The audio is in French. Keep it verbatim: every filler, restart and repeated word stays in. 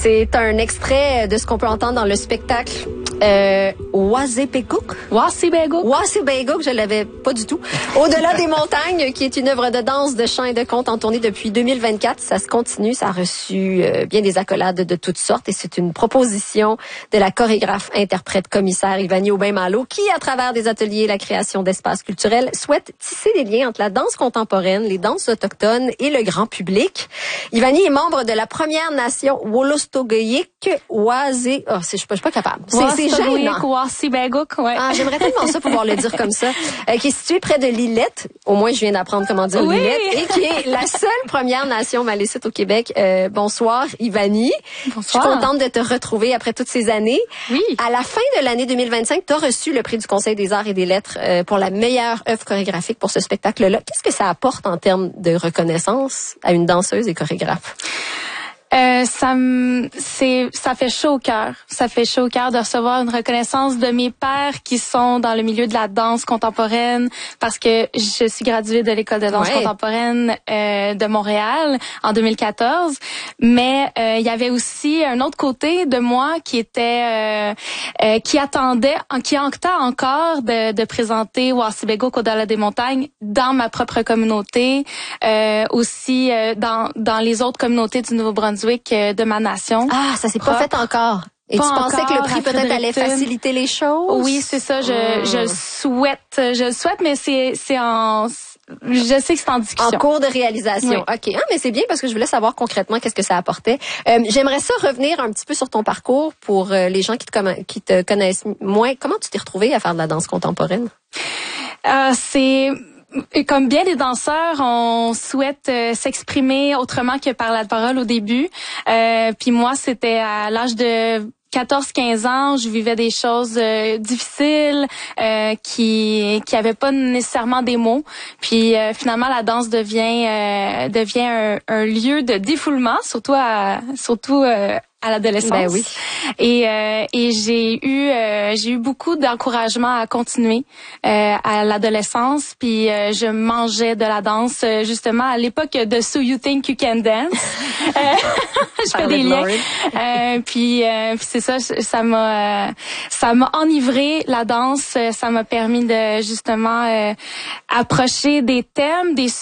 C'est un extrait de ce qu'on peut entendre dans le spectacle euh, Wasipeguk. Wasipeguk. Wasipeguk, je l'avais pas du tout. Au-delà des montagnes, qui est une œuvre de danse, de chant et de conte en tournée depuis deux mille vingt-quatre. Ça se continue, ça a reçu euh, bien des accolades de toutes sortes et c'est une proposition de la chorégraphe, interprète, commissaire Ivani Aubin-Malo qui, à travers des ateliers et la création d'espaces culturels, souhaite tisser des liens entre la danse contemporaine, les danses autochtones et le grand public. Ivani est membre de la Première Nation Wolastoqiyik Wasi... Oh, je suis pas, je suis pas capable. C'est, c'est gênant. Wasipeguk, ouais. Ah, j'aimerais tellement ça pouvoir le dire comme ça. Euh, qui est située près de Lillette. Au moins, je viens d'apprendre comment dire oui. Lillette. Et qui est la seule Première Nation malécite au Québec. Euh, bonsoir, Ivani. Bonsoir. Je suis contente de te retrouver après toutes ces années. Oui. À la fin de l'année deux mille vingt-cinq, tu as reçu le prix du Conseil des arts et des lettres euh, pour la meilleure œuvre chorégraphique pour ce spectacle-là. Qu'est-ce que ça apporte en termes de reconnaissance à une danseuse et chorégraphe? Euh, ça me, c'est, ça fait chaud au cœur. Ça fait chaud au cœur de recevoir une reconnaissance de mes pairs qui sont dans le milieu de la danse contemporaine, parce que je suis graduée de l'école de danse ouais. contemporaine euh, de Montréal en deux mille quatorze. Mais euh, il y avait aussi un autre côté de moi qui était, euh, euh, qui attendait, qui attend encore de, de présenter Wasipeguk au-delà des montagnes dans ma propre communauté, euh, aussi euh, dans dans les autres communautés du Nouveau-Brunswick. De ma nation. Ah, ça s'est pas fait encore. Et pas tu pensais encore, que le prix peut-être allait faciliter les choses? Oui, c'est ça. Je, mmh. je souhaite, je le souhaite, mais c'est, c'est en, je sais que c'est en discussion. En cours de réalisation. Oui. OK. Ah, mais c'est bien parce que je voulais savoir concrètement qu'est-ce que ça apportait. Euh, j'aimerais ça revenir un petit peu sur ton parcours pour euh, les gens qui te, qui te connaissent moins. Comment tu t'es retrouvée à faire de la danse contemporaine? Euh, c'est, Et comme bien des danseurs, on souhaite euh, s'exprimer autrement que par la parole au début. Euh, puis moi, c'était à l'âge de quatorze quinze ans, je vivais des choses euh, difficiles euh, qui qui avaient pas nécessairement des mots. Puis euh, finalement, la danse devient euh, devient un, un lieu de défoulement, surtout à surtout euh, à l'adolescence. Ben oui. Et euh, et j'ai eu euh, j'ai eu beaucoup d'encouragement à continuer euh, à l'adolescence. Puis euh, je mangeais de la danse euh, justement à l'époque de So You Think You Can Dance. euh, je fais des liens. Euh, puis euh, puis c'est ça, ça m'a euh, ça m'a enivré la danse. Ça m'a permis de justement euh, approcher des thèmes, des